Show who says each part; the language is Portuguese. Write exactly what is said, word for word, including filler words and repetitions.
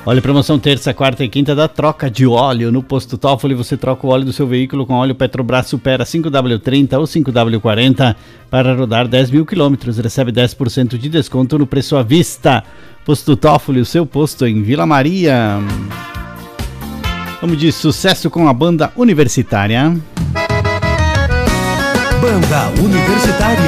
Speaker 1: Olha, promoção terça, quarta e quinta da troca de óleo no Posto Toffoli. Você troca o óleo do seu veículo com óleo Petrobras Supera cinco W trinta ou cinco W quarenta para rodar dez mil quilômetros. Recebe dez por cento de desconto no preço à vista. Posto Toffoli, o seu posto em Vila Maria. Vamos de sucesso com a banda universitária.
Speaker 2: Banda Universitária.